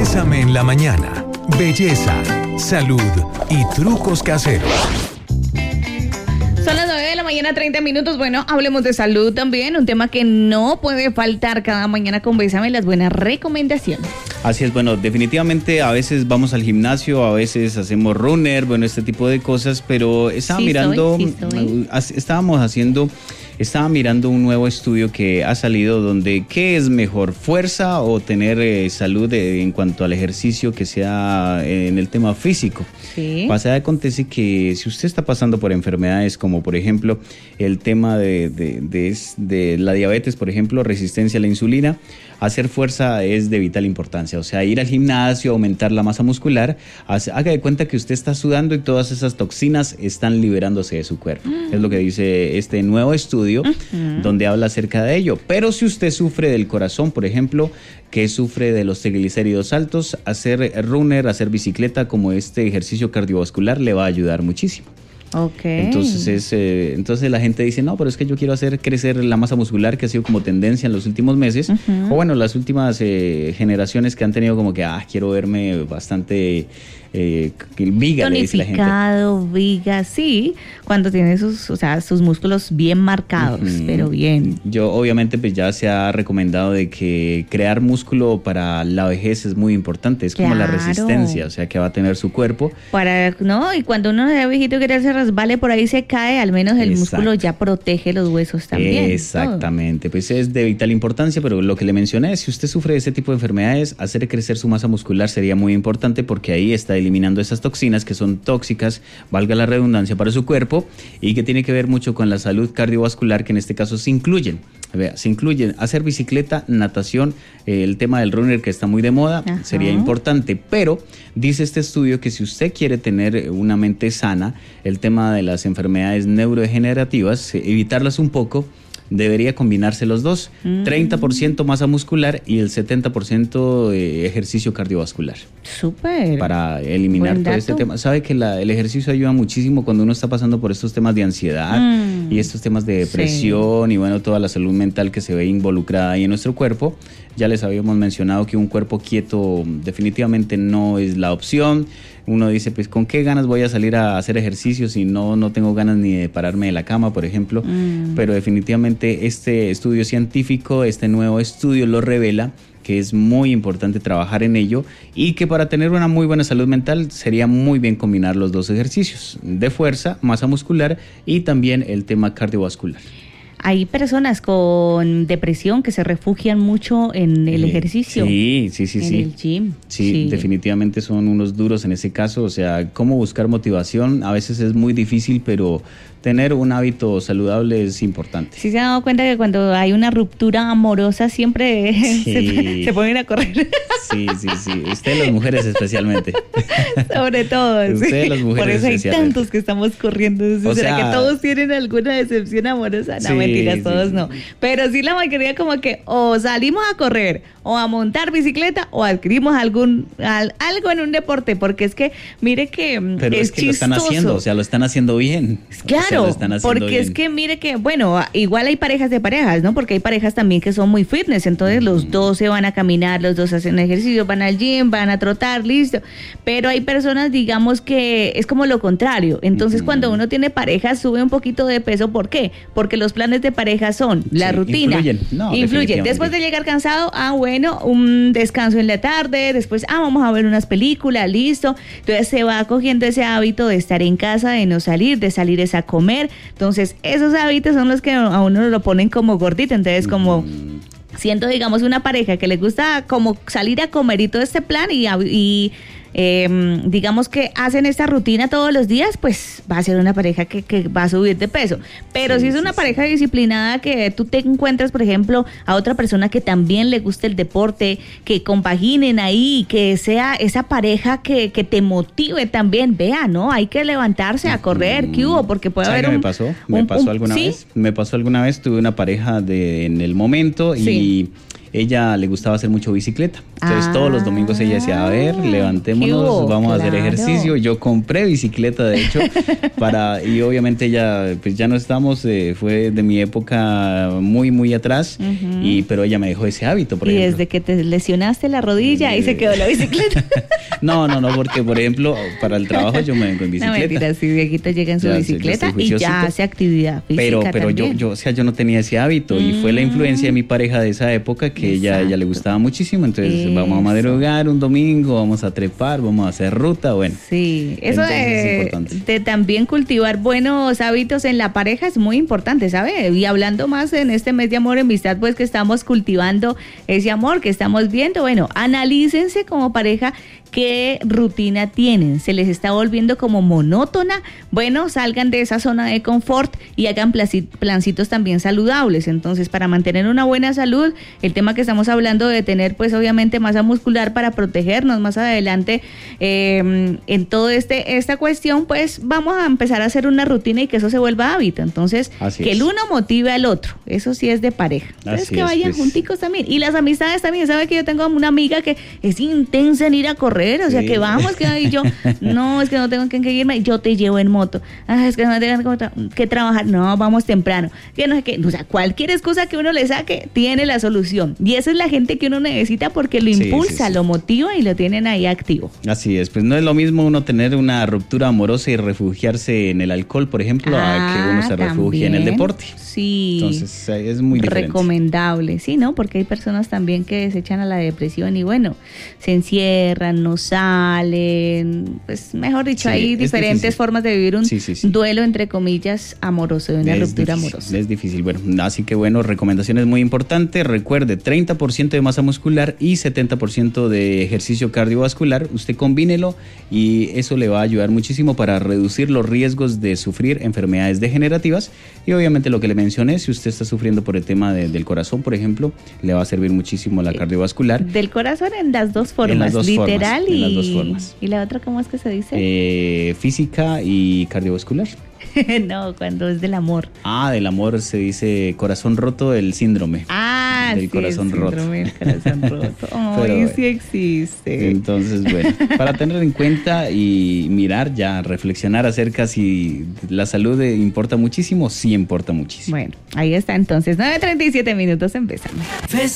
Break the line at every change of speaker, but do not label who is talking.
Bésame en la mañana. Belleza, salud y trucos caseros.
Son las 9 de la mañana, 30 minutos. Bueno, hablemos de salud también, un tema que no puede faltar cada mañana con Bésame, las buenas recomendaciones.
Así es, bueno, definitivamente a veces vamos al gimnasio, a veces hacemos runner, bueno, este tipo de cosas, pero estaba mirando un nuevo estudio que ha salido donde ¿qué es mejor? ¿Fuerza o tener salud en cuanto al ejercicio que sea en el tema físico?
Sí.
Pasa, acontece que si usted está pasando por enfermedades como por ejemplo el tema de la diabetes, por ejemplo, resistencia a la insulina, hacer fuerza es de vital importancia, o sea, ir al gimnasio, aumentar la masa muscular, haga de cuenta que usted está sudando y todas esas toxinas están liberándose de su cuerpo. Es lo que dice este nuevo estudio donde habla acerca de ello. Pero si usted sufre del corazón, por ejemplo, que sufre de los triglicéridos altos, hacer runner, hacer bicicleta como este ejercicio cardiovascular le va a ayudar muchísimo.
Okay.
Entonces la gente dice, no, pero es que yo quiero hacer crecer la masa muscular, que ha sido como tendencia en los últimos meses, o bueno, las últimas generaciones que han tenido como que, quiero verme bastante viga, le dice la gente.
Tonificado, viga, sí, cuando tiene sus músculos bien marcados, pero bien.
Yo obviamente pues ya se ha recomendado de que crear músculo para la vejez es muy importante, es como la resistencia, o sea, que va a tener su cuerpo.
Y cuando uno es viejito que se resbale por ahí se cae, al menos el músculo ya protege los huesos también.
Exactamente, pues es de vital importancia, pero lo que le mencioné es, si usted sufre de ese tipo de enfermedades, hacer crecer su masa muscular sería muy importante porque ahí está eliminando esas toxinas que son tóxicas, valga la redundancia, para su cuerpo y que tiene que ver mucho con la salud cardiovascular, que en este caso se incluyen hacer bicicleta, natación, el tema del runner que está muy de moda, sería importante, pero dice este estudio que si usted quiere tener una mente sana, el tema de las enfermedades neurodegenerativas, evitarlas un poco, debería combinarse los dos, 30% masa muscular y el 70% ejercicio cardiovascular.
Súper.
Para eliminar todo este tema. Sabe que el ejercicio ayuda muchísimo cuando uno está pasando por estos temas de ansiedad y estos temas de depresión y bueno, toda la salud mental que se ve involucrada ahí en nuestro cuerpo. Ya les habíamos mencionado que un cuerpo quieto definitivamente no es la opción. Uno dice, pues, ¿con qué ganas voy a salir a hacer ejercicio si no tengo ganas ni de pararme de la cama, por ejemplo? Pero definitivamente este estudio científico, este nuevo estudio lo revela, que es muy importante trabajar en ello y que para tener una muy buena salud mental sería muy bien combinar los dos ejercicios de fuerza, masa muscular y también el tema cardiovascular.
Hay personas con depresión que se refugian mucho en el ejercicio.
Sí.
En el gym.
Sí, definitivamente son unos duros en ese caso. O sea, cómo buscar motivación a veces es muy difícil, pero tener un hábito saludable es importante.
Sí, se han dado cuenta que cuando hay una ruptura amorosa siempre se ponen a correr.
Sí. Ustedes las mujeres especialmente.
Sobre todo.
Ustedes las mujeres.
Por eso hay tantos que estamos corriendo. ¿Será que todos tienen alguna decepción amorosa? No, mentiras, todos no. Pero sí la mayoría como que o salimos a correr o a montar bicicleta o adquirimos algo en un deporte, porque es que mire que
pero es que chistoso. Lo están haciendo, o sea, lo están haciendo bien.
Claro, porque bien. Es que mire que, bueno, igual hay parejas de parejas, ¿no? Porque hay parejas también que son muy fitness, entonces los dos se van a caminar, los dos hacen ejercicio, van al gym, van a trotar, listo. Pero hay personas, digamos, que es como lo contrario. Entonces, cuando uno tiene pareja, sube un poquito de peso. ¿Por qué? Porque los planes de pareja son la rutina. Influyen. Después de llegar cansado, bueno, un descanso en la tarde, después, vamos a ver unas películas, listo. Entonces se va cogiendo ese hábito de estar en casa, de no salir, de salir es a comer. Entonces, esos hábitos son los que a uno lo ponen como gordito. Entonces, como siendo, digamos, una pareja que le gusta como salir a comer y todo este plan y digamos que hacen esta rutina todos los días, pues va a ser una pareja que va a subir de peso. Pero si es una pareja disciplinada, que tú te encuentras, por ejemplo, a otra persona que también le guste el deporte, que compaginen ahí, que sea esa pareja que te motive también. Vea, ¿no? Hay que levantarse a correr, ¿qué hubo? Porque puede haber
me pasó alguna vez. Me pasó alguna vez, tuve una pareja en el momento y ella le gustaba hacer mucho bicicleta. Entonces todos los domingos ella decía, a ver, levantémonos, vamos a hacer ejercicio. Yo compré bicicleta, de hecho, y obviamente ella, pues ya no estamos, fue de mi época muy atrás, pero ella me dejó ese hábito, por ejemplo.
Y desde que te lesionaste la rodilla, ahí se quedó la bicicleta.
No, porque por ejemplo, para el trabajo yo me vengo en bicicleta.
No, mentira, si viejito llega en su bicicleta y ya hace actividad física.
Pero yo no tenía ese hábito y fue la influencia de mi pareja de esa época que ella le gustaba muchísimo. Entonces vamos a madrugar un domingo, vamos a trepar, vamos a hacer ruta, bueno.
Sí, eso de también cultivar buenos hábitos en la pareja es muy importante, ¿sabe? Y hablando más en este mes de amor y amistad, pues que estamos cultivando ese amor, que estamos viendo, bueno, analícense como pareja qué rutina tienen, se les está volviendo como monótona, bueno, salgan de esa zona de confort y hagan plancitos también saludables. Entonces, para mantener una buena salud, el tema que estamos hablando de tener pues obviamente masa muscular para protegernos más adelante en todo esta cuestión, pues vamos a empezar a hacer una rutina y que eso se vuelva hábito. Entonces, que el uno motive al otro, eso sí es de pareja. Entonces, que vayan junticos también. Y las amistades también, ¿sabe que yo tengo una amiga que es intensa en ir a correr? O sea, que vamos, que ahí yo, no, es que no tengo que irme, yo te llevo en moto. Es que no tengo que trabajar, no, vamos temprano. Que no sé qué, o sea, cualquier excusa que uno le saque tiene la solución. Y esa es la gente que uno necesita porque lo impulsa, lo motiva y lo tienen ahí activo.
Así es, pues no es lo mismo uno tener una ruptura amorosa y refugiarse en el alcohol, por ejemplo, a que uno se refugie en el deporte.
Sí.
Entonces es muy diferente.
Recomendable, sí, ¿no? Porque hay personas también que se echan a la depresión y bueno, se encierran, no salen, pues mejor dicho, hay diferentes formas de vivir un duelo, entre comillas, amoroso, de una ruptura amorosa.
Es difícil, bueno, así que bueno, recomendaciones muy importantes, recuerde, 30% de masa muscular y 70% de ejercicio cardiovascular, usted combínelo y eso le va a ayudar muchísimo para reducir los riesgos de sufrir enfermedades degenerativas y obviamente lo que le mencioné, si usted está sufriendo por el tema del corazón, por ejemplo, le va a servir muchísimo la cardiovascular.
Del corazón en las dos formas, literal
en las dos formas.
¿Y la otra cómo es que se dice?
Física y cardiovascular.
No, cuando es del amor.
Del amor se dice corazón roto, el síndrome. Del corazón roto.
El corazón roto. Ay, sí existe.
Entonces, bueno, para tener en cuenta y mirar, ya reflexionar acerca si la salud importa muchísimo, sí importa muchísimo.
Bueno, ahí está entonces, 9:37 minutos, empezamos.